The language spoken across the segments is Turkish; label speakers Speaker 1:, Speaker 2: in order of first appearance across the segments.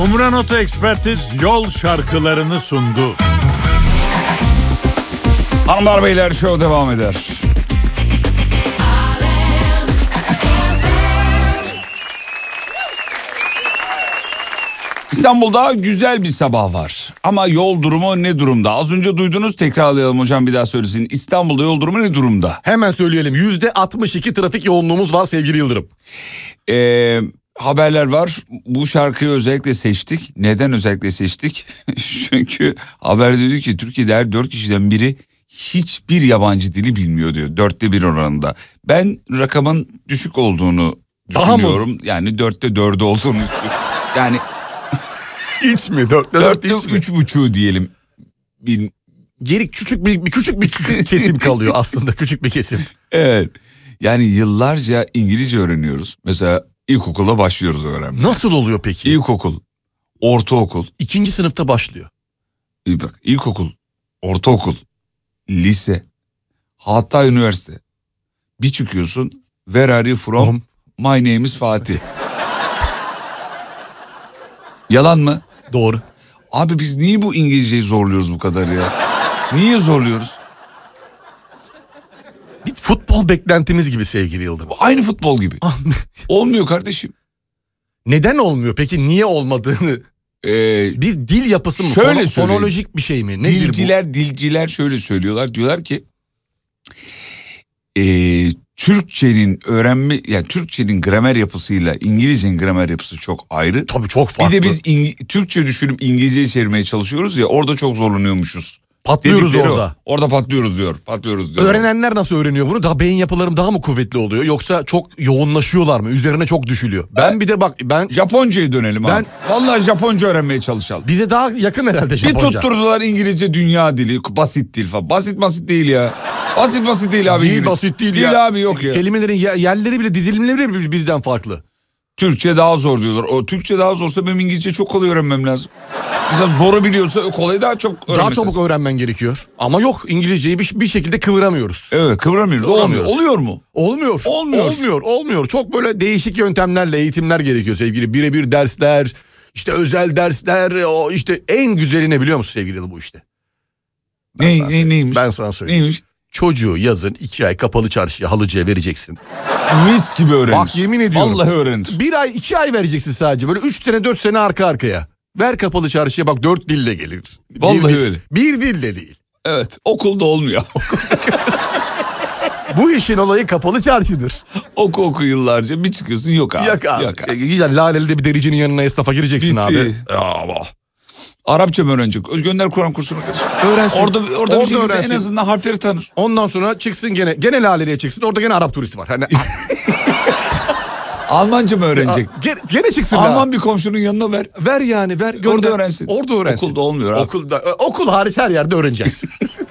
Speaker 1: Umran Oto Ekspertiz yol şarkılarını sundu.
Speaker 2: Hanımlar beyler, show devam eder. İstanbul'da güzel bir sabah var. Ama yol durumu ne durumda? Az önce duydunuz, tekrarlayalım hocam, bir daha söylesin. İstanbul'da yol durumu ne durumda?
Speaker 3: Hemen söyleyelim. %62 trafik yoğunluğumuz var sevgili Yıldırım.
Speaker 2: Haberler var. Bu şarkıyı özellikle seçtik. Neden özellikle seçtik? Çünkü haber diyor ki Türkiye'de her 4 kişiden biri hiçbir yabancı dili bilmiyor diyor. 1/4 oranında. Ben rakamın düşük olduğunu düşünüyorum. Yani 4'te olduğunu düşünüyorum. Yani
Speaker 3: hiç mi? 4'te
Speaker 2: 3,5 diyelim.
Speaker 3: Geri küçük bir kesim kalıyor aslında, küçük bir kesim.
Speaker 2: Evet. Yani yıllarca İngilizce öğreniyoruz. Mesela ilkokula başlıyoruz öğrenmeye.
Speaker 3: Nasıl oluyor peki?
Speaker 2: İlkokul, ortaokul.
Speaker 3: 2. sınıfta başlıyor.
Speaker 2: Bak, ilkokul, ortaokul, lise, hatta üniversite. Bir çıkıyorsun, where are you from? My name is Fatih. Yalan mı?
Speaker 3: Doğru.
Speaker 2: Abi biz niye bu İngilizceyi zorluyoruz bu kadar ya? Niye zorluyoruz?
Speaker 3: Bir futbol beklentimiz gibi sevgili Yıldırım.
Speaker 2: Aynı futbol gibi. Olmuyor kardeşim.
Speaker 3: Neden olmuyor peki? Niye olmadığını? Bir dil yapısı mı?
Speaker 2: Şöyle
Speaker 3: fonolojik bir şey mi? Nedir
Speaker 2: Dilciler şöyle söylüyorlar. Diyorlar ki Türkçenin yani Türkçenin gramer yapısıyla İngilizcenin gramer yapısı çok ayrı.
Speaker 3: Tabii çok farklı.
Speaker 2: Bir de biz Türkçe düşünüp İngilizce'ye çevirmeye çalışıyoruz ya, orada çok zorlanıyormuşuz.
Speaker 3: Patlıyoruz orada.
Speaker 2: Orada patlıyoruz diyor.
Speaker 3: Öğrenenler nasıl öğreniyor bunu? Daha beyin yapılarım daha mı kuvvetli oluyor? Yoksa çok yoğunlaşıyorlar mı? Üzerine çok düşülüyor. Ben bir de bak
Speaker 2: Japonca'ya dönelim abi. Vallahi Japonca öğrenmeye çalışalım.
Speaker 3: Bize daha yakın herhalde Japonca.
Speaker 2: Bir tutturdular İngilizce dünya dili, basit dil falan. Basit değil ya. Basit değil abi.
Speaker 3: Değil, basit değil ya.
Speaker 2: Değil abi, yok ya.
Speaker 3: Kelimelerin yerleri bile, dizilimleri bile bizden farklı.
Speaker 2: Türkçe daha zor diyorlar. O Türkçe daha zorsa benim İngilizce çok kolay öğrenmem lazım. Mesela zoru biliyorsa kolayı daha çok öğrenmesi.
Speaker 3: Daha çabuk öğrenmen gerekiyor. Ama yok, İngilizceyi bir şekilde kıvıramıyoruz.
Speaker 2: Evet, kıvıramıyoruz. Oluyor mu?
Speaker 3: Olmuyor. Çok böyle değişik yöntemlerle eğitimler gerekiyor sevgili. Birebir dersler, işte özel dersler, işte en güzeli ne biliyor musun sevgili bu işte?
Speaker 2: Neymiş?
Speaker 3: Ben sana söyleyeyim.
Speaker 2: Neymiş?
Speaker 3: Çocuğu yazın 2 ay kapalı çarşıya, halıcıya vereceksin.
Speaker 2: Mis gibi öğrenir.
Speaker 3: Bak yemin ediyorum.
Speaker 2: Vallahi öğrenir.
Speaker 3: 1 ay 2 ay vereceksin sadece. Böyle 3 sene 4 sene arka arkaya. Ver kapalı çarşıya, bak 4 dille gelir.
Speaker 2: Vallahi öyle.
Speaker 3: Bir dille değil.
Speaker 2: Evet, okulda olmuyor.
Speaker 3: Bu işin olayı kapalı çarşıdır.
Speaker 2: Oku yıllarca bir çıkıyorsun, yok abi.
Speaker 3: Yok abi. Yani Laleli'de bir dericinin yanına esnafa gireceksin abi.
Speaker 2: Arapça mı öğrenecek? Gönder Kur'an kursuna kardeşim.
Speaker 3: Öğrensin.
Speaker 2: Orada bir şekilde öğrensin. En azından harfleri tanır.
Speaker 3: Ondan sonra çıksın gene Laleli'ye çıksın. Orada gene Arap turisti var. Hani
Speaker 2: Almanca mı öğrenecek?
Speaker 3: Gene çıksın.
Speaker 2: Alman bir komşunun yanına ver.
Speaker 3: Ver yani, ver.
Speaker 2: Orada öğrensin.
Speaker 3: Okulda
Speaker 2: olmuyor abi.
Speaker 3: Okul hariç her yerde öğreneceğiz.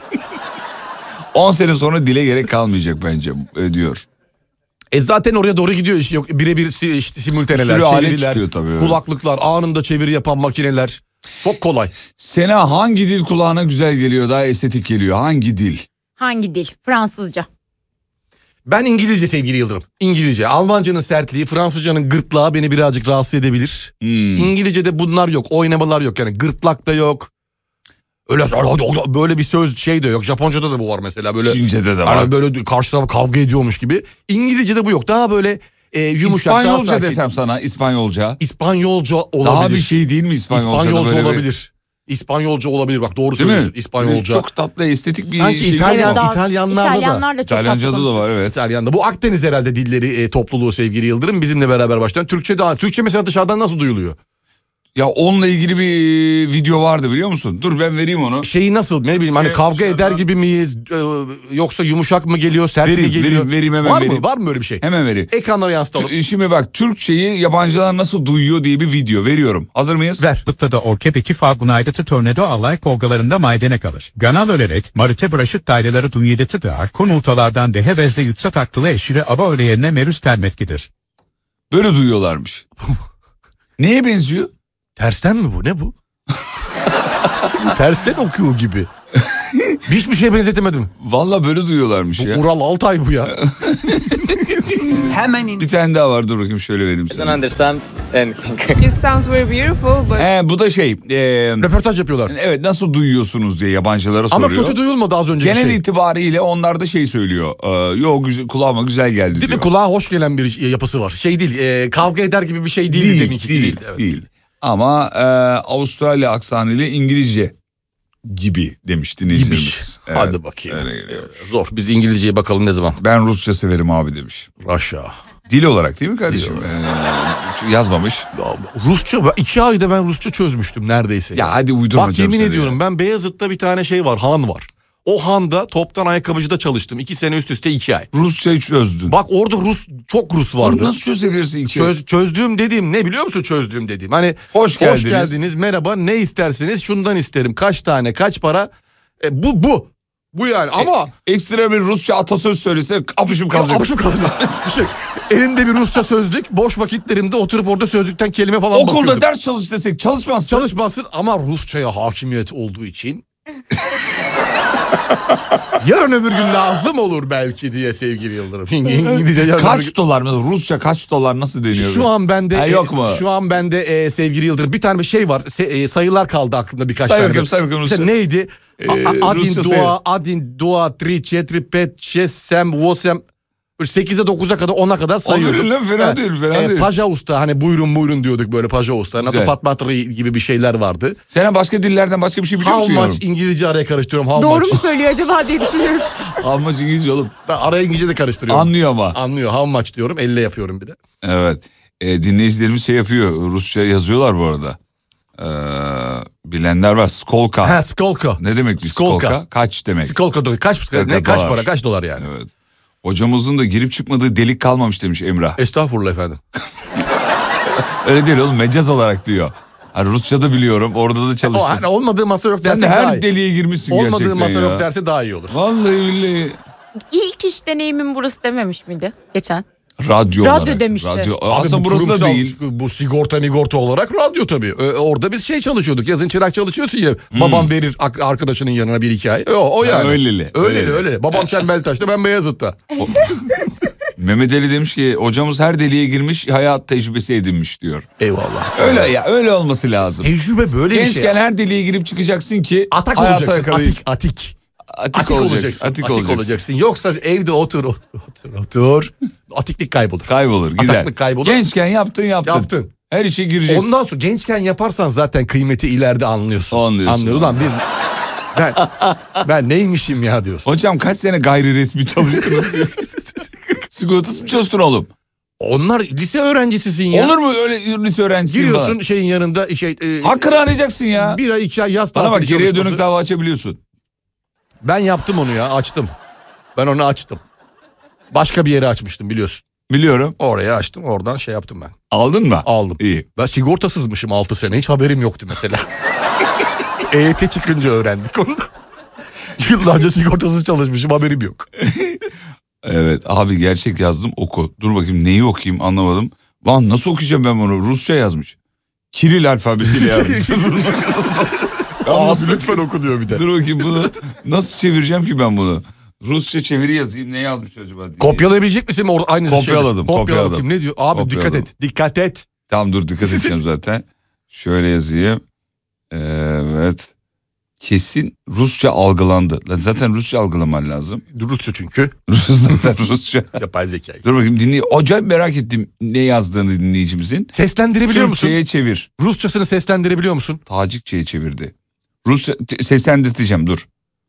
Speaker 2: 10 sene sonra dile gerek kalmayacak bence diyor.
Speaker 3: Zaten oraya doğru gidiyor iş. Yok birebir işte simultaneler, çeviriler,
Speaker 2: tabii, evet.
Speaker 3: Kulaklıklar, anında çeviri yapan makineler. Çok kolay.
Speaker 2: Sena, hangi dil kulağına güzel geliyor, daha estetik geliyor? Hangi dil?
Speaker 4: Hangi dil? Fransızca.
Speaker 3: Ben İngilizce sevgili Yıldırım. İngilizce. Almancanın sertliği, Fransızcanın gırtlağı beni birazcık rahatsız edebilir. İngilizce'de bunlar yok. Oynamalar yok yani. Gırtlak da yok. Öyle böyle bir söz şey de yok. Japonca'da da bu var mesela. Böyle,
Speaker 2: Çince'de de var.
Speaker 3: Yani böyle karşı taraf kavga ediyormuş gibi. İngilizce'de bu yok. Daha böyle yumuşak,
Speaker 2: İspanyolca
Speaker 3: daha sakin.
Speaker 2: desem sana, İspanyolca.
Speaker 3: İspanyolca olabilir.
Speaker 2: Daha bir şey değil mi
Speaker 3: İspanyolca olabilir. İspanyolca olabilir, bak doğru söylüyorsun. İspanyolca.
Speaker 2: Çok tatlı, estetik bir
Speaker 3: sanki
Speaker 2: şey.
Speaker 3: İtalyanlarda da.
Speaker 2: İtalyanca'da da var, evet.
Speaker 3: İtalyan'da. Bu Akdeniz herhalde dilleri topluluğu sevgili Yıldırım, bizimle beraber başlayan. Türkçe mesela dışarıdan nasıl duyuluyor?
Speaker 2: Ya onunla ilgili bir video vardı, biliyor musun? Dur ben vereyim onu.
Speaker 3: Şeyi nasıl, ne bileyim, hani kavga eder gibi miyiz? Yoksa yumuşak mı geliyor, sert mi geliyor?
Speaker 2: Vereyim hemen vereyim.
Speaker 3: Var mı böyle bir şey?
Speaker 2: Hemen vereyim.
Speaker 3: Ekranlara yansıtalım.
Speaker 2: Şimdi bak, Türkçeyi yabancılar nasıl duyuyor diye bir video veriyorum. Hazır mıyız?
Speaker 3: Ver.
Speaker 5: Da orkepeki fagunaydatı tornado alay kavgalarında maydene kalır. Ganal ölerek marite bıraşıt daireleri dunyedatı da konultalardan dehe vezde yutsa taktılı eşire aba öyle yerine merüz termetkidir.
Speaker 2: Böyle duyuyorlarmış. Neye benziyor?
Speaker 3: Tersten mi bu? Ne bu? Tersten okuyor gibi. Hiçbir şeye benzetemedim.
Speaker 2: Vallahi böyle duyuyorlarmış ya.
Speaker 3: Ural Altay bu ya.
Speaker 2: Bir tane daha var, dur bakayım şöyle vereyim
Speaker 6: I don't
Speaker 2: sana.
Speaker 6: understand anything.
Speaker 7: It sounds very beautiful, but
Speaker 2: Bu da
Speaker 3: Röportaj yapıyorlar.
Speaker 2: evet, nasıl duyuyorsunuz diye yabancılara
Speaker 3: Ama
Speaker 2: soruyor.
Speaker 3: kötü duyulmadı az önceki
Speaker 2: Genel
Speaker 3: şey.
Speaker 2: itibariyle onlar da söylüyor. Yo, güzel, kulağıma güzel geldi
Speaker 3: Değil
Speaker 2: diyor.
Speaker 3: mi? Kulağa hoş gelen bir yapısı var. Şey değil, kavga eder gibi bir şey değil. Deminki
Speaker 2: Değil.
Speaker 3: Evet.
Speaker 2: Ama Avustralya aksanıyla İngilizce gibi demiş dinleyicilerimiz.
Speaker 3: Gibiymiş.
Speaker 2: Evet,
Speaker 3: Hadi bakayım.
Speaker 2: öyle geliyor.
Speaker 3: Zor. Biz İngilizceye bakalım ne zaman.
Speaker 2: Ben Rusça severim abi demiş.
Speaker 3: Russia.
Speaker 2: Dil olarak değil mi kardeşim? Yazmamış.
Speaker 3: Ya, Rusça 2 ayda ben Rusça çözmüştüm neredeyse.
Speaker 2: Ya hadi uydurma
Speaker 3: Bak
Speaker 2: canım
Speaker 3: yemin
Speaker 2: seni
Speaker 3: ediyorum
Speaker 2: ya.
Speaker 3: ben Beyazıt'ta bir tane şey var, han var. O handa toptan ayakkabıcıda çalıştım. 2 sene üst üste 2 ay.
Speaker 2: Rusçayı çözdün.
Speaker 3: Bak orada çok Rus vardı.
Speaker 2: Onu nasıl çözebilirsin ki?
Speaker 3: Çözdüğüm dediğim ne biliyor musun çözdüğüm dediğim? Hani
Speaker 2: Hoş geldiniz.
Speaker 3: Merhaba, ne istersiniz? Şundan isterim. Kaç tane, kaç para? Bu yani ama
Speaker 2: Ekstra bir Rusça atasöz söylese apışım kalacak.
Speaker 3: Apışım kalacak. Elinde bir Rusça sözlük, boş vakitlerimde oturup orada sözlükten kelime falan bakıyordum.
Speaker 2: Okulda ders çalış desek çalışmazsın.
Speaker 3: Çalışmazsın ama Rusçaya hakimiyet olduğu için yarın öbür gün lazım olur belki diye sevgili Yıldırım. İngilizce yarın öbür gün-
Speaker 2: Kaç dolar mı? Rusça kaç dolar nasıl deniyor?
Speaker 3: Şu an bende
Speaker 2: yok mu?
Speaker 3: Şu an bende sevgili Yıldırım bir tane bir şey var. Sayılar kaldı aklımda birkaç
Speaker 2: Say
Speaker 3: tane.
Speaker 2: bakalım, say bakalım
Speaker 3: Mesela
Speaker 2: Rusça.
Speaker 3: neydi?
Speaker 2: Rusça sayı.
Speaker 3: Adin, dua, tri, çetri, pet, şesem, vosem. 8'e 9'a kadar 10'a kadar sayıyordum.
Speaker 2: Aferin lan, fena değil, fena değil.
Speaker 3: Paja usta, hani buyurun diyorduk böyle paja usta.
Speaker 2: Güzel.
Speaker 3: Patmatri gibi bir şeyler vardı.
Speaker 2: Sen başka dillerden başka bir şey biliyor musun
Speaker 3: How
Speaker 2: yavrum?
Speaker 3: much İngilizce araya karıştırıyorum. How
Speaker 4: Doğru
Speaker 3: much.
Speaker 4: mu söylüyor acaba diye düşünüyorum.
Speaker 2: How much İngilizce oğlum?
Speaker 3: Ben araya İngilizce de karıştırıyorum.
Speaker 2: Anlıyor ama.
Speaker 3: Anlıyor. How much diyorum. Elle yapıyorum bir de.
Speaker 2: Evet. Dinleyicilerimiz yapıyor. Rusça yazıyorlar bu arada. Bilenler var. Skolka.
Speaker 3: Ha, skolka.
Speaker 2: Ne demek bir
Speaker 3: Skolka.
Speaker 2: skolka? Kaç demek?
Speaker 3: Skolka kaç
Speaker 2: Skolka
Speaker 3: kaç
Speaker 2: dolar.
Speaker 3: para? Kaç dolar yani?
Speaker 2: Evet. Hocamızın da girip çıkmadığı delik kalmamış demiş Emrah.
Speaker 3: Estağfurullah efendim.
Speaker 2: Öyle değil oğlum, mecaz olarak diyor. Hani Rusça'da biliyorum, orada da
Speaker 3: O,
Speaker 2: çalıştım.
Speaker 3: hani olmadığı masa yok
Speaker 2: Sen
Speaker 3: derse
Speaker 2: de
Speaker 3: daha
Speaker 2: her
Speaker 3: iyi.
Speaker 2: deliğe girmişsin
Speaker 3: Olmadığı
Speaker 2: gerçekten
Speaker 3: masa
Speaker 2: ya.
Speaker 3: yok derse daha iyi olur.
Speaker 2: Vallahi billahi.
Speaker 4: İlk iş deneyimim burası dememiş miydi geçen?
Speaker 2: Radyo
Speaker 4: Radyo
Speaker 2: olarak.
Speaker 4: demişti.
Speaker 2: Radyo.
Speaker 3: Abi
Speaker 2: Aslında
Speaker 3: bu
Speaker 2: burası da
Speaker 3: kurumsal-
Speaker 2: değil.
Speaker 3: Bu sigorta olarak radyo tabii. Orada biz şey çalışıyorduk. Yazın çırak çalışıyorsun ya. Babam verir arkadaşının yanına 1-2 ay. O yani.
Speaker 2: öyleli.
Speaker 3: Öyle. Babam Çembeltaş'ta, ben Beyazıt'ta.
Speaker 2: Mehmet Ali demiş ki hocamız her deliğe girmiş, hayat tecrübesi edinmiş diyor.
Speaker 3: Eyvallah.
Speaker 2: Öyle ya, öyle olması lazım.
Speaker 3: Tecrübe böyle bir şey.
Speaker 2: Gençken her deliğe girip çıkacaksın ki
Speaker 3: Atak
Speaker 2: hayata
Speaker 3: olacaksın.
Speaker 2: karış-
Speaker 3: Atik
Speaker 2: Atik olacaksın. Atik olacaksın.
Speaker 3: Yoksa evde otur. Atiklik kaybolur.
Speaker 2: Kaybolur, gider.
Speaker 3: Ataklık kaybolur.
Speaker 2: Gençken yaptın. Her işe gireceksin.
Speaker 3: Ondan sonra gençken yaparsan zaten kıymeti ileride anlıyorsun.
Speaker 2: Anlıyorsun.
Speaker 3: Ulan ben neymişim ya diyorsun.
Speaker 2: Hocam kaç sene gayri resmi çalıştınız diyor. Sigortası mı çalıştın oğlum?
Speaker 3: Onlar lise öğrencisisin ya.
Speaker 2: Olur mu öyle lise öğrencisi
Speaker 3: Giriyorsun
Speaker 2: falan?
Speaker 3: şeyin yanında
Speaker 2: Hakkını arayacaksın ya.
Speaker 3: 1 ay 2 ay yaz
Speaker 2: Bana bak,
Speaker 3: tatili
Speaker 2: geriye
Speaker 3: çalışması.
Speaker 2: dönük dava açabiliyorsun.
Speaker 3: Ben yaptım onu ya, açtım. Ben onu açtım. Başka bir yere açmıştım biliyorsun.
Speaker 2: Biliyorum.
Speaker 3: Oraya açtım, oradan şey yaptım ben.
Speaker 2: Aldın mı?
Speaker 3: Aldım.
Speaker 2: İyi.
Speaker 3: Ben sigortasızmışım 6 sene, hiç haberim yoktu mesela. EYT çıkınca öğrendik onu da. Yıllarca sigortasız çalışmışım, haberim yok.
Speaker 2: Evet abi, gerçek yazdım, oku. Dur bakayım, neyi okuyayım anlamadım. Lan nasıl okuyacağım ben bunu? Rusça yazmış. Kiril alfabesiyle yazmış.
Speaker 3: Abi lütfen oku diyor bir de.
Speaker 2: Dur bakayım, bunu nasıl çevireceğim ki ben bunu? Rusça çeviri yazayım, ne yazmış acaba diye.
Speaker 3: Kopyalayabilecek misin aynı şeyi?
Speaker 2: Kopyaladım.
Speaker 3: Kopyala bakayım, ne diyor? Abi dikkat et.
Speaker 2: Tamam, dur dikkat edeceğim zaten. Şöyle yazayım. Evet. Kesin Rusça algılandı. Lan zaten Rusça algılaman lazım.
Speaker 3: Rusça çünkü.
Speaker 2: Zaten Rusça.
Speaker 3: Yapay zeka.
Speaker 2: Dur bakayım, acayip merak ettim ne yazdığını dinleyicimizin.
Speaker 3: Seslendirebiliyor musun?
Speaker 2: Türkçe'ye çevir.
Speaker 3: Rusçasını seslendirebiliyor musun?
Speaker 2: Tacikçe'ye çevirdi. Rusça seslendirteceğim, dur.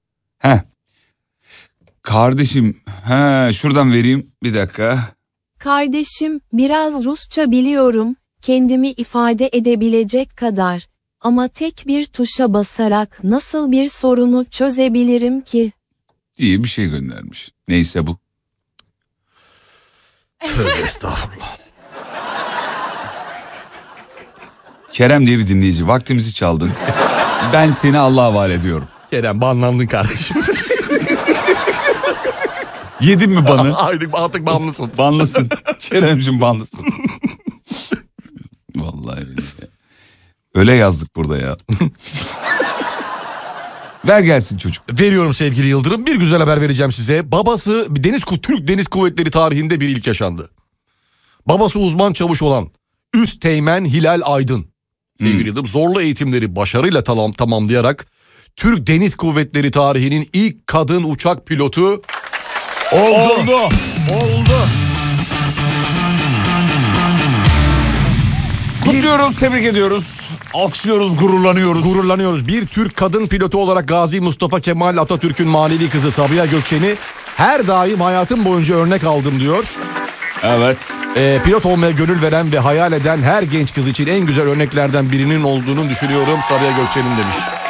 Speaker 2: Kardeşim, şuradan vereyim bir dakika.
Speaker 8: Kardeşim, biraz Rusça biliyorum, kendimi ifade edebilecek kadar. Ama tek bir tuşa basarak nasıl bir sorunu çözebilirim ki?
Speaker 2: Diye bir şey göndermiş. Neyse bu.
Speaker 3: Tövbe estağfurullah.
Speaker 2: Kerem diye bir dinleyici, vaktimizi çaldın. Ben seni Allah'a havale ediyorum.
Speaker 3: Kerem, banlandın kardeşim.
Speaker 2: Yedin mi banı?
Speaker 3: Artık banlısın.
Speaker 2: Banlısın. Kerem'cim banlısın. Vallahi billahi. Öyle yazdık burada ya. Ver gelsin çocuk.
Speaker 3: Veriyorum sevgili Yıldırım. Bir güzel haber vereceğim size. Babası Türk Deniz Kuvvetleri tarihinde bir ilk yaşandı. Babası uzman çavuş olan Üsteğmen Hilal Aydın. Sevgili Yıldırım, zorlu eğitimleri başarıyla tamamlayarak Türk Deniz Kuvvetleri tarihinin ilk kadın uçak pilotu oldu.
Speaker 2: Kutluyoruz, tebrik ediyoruz. Alkışlıyoruz, gururlanıyoruz.
Speaker 3: Bir Türk kadın pilotu olarak Gazi Mustafa Kemal Atatürk'ün manevi kızı Sabiha Gökçen'i her daim hayatım boyunca örnek aldım diyor.
Speaker 2: Evet.
Speaker 3: Pilot olmaya gönül veren ve hayal eden her genç kız için en güzel örneklerden birinin olduğunu düşünüyorum Sabiha Gökçen'in demiş.